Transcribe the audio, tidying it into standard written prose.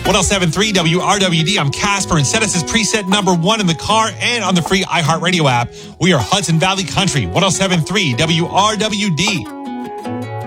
1073 WRWD. I'm Casper, and set us as preset number 1 in the car and on the free iHeartRadio app. We are Hudson Valley Country, 1073 WRWD.